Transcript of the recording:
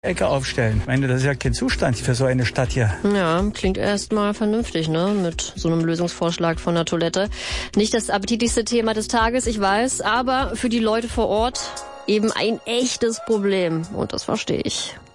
Ecke aufstellen. Ich meine, das ist ja kein Zustand für so eine Stadt hier. Ja, klingt erstmal vernünftig, ne? Mit so einem Lösungsvorschlag von der Toilette. Nicht das appetitlichste Thema des Tages, ich weiß, aber für die Leute vor Ort eben ein echtes Problem. Und das verstehe ich.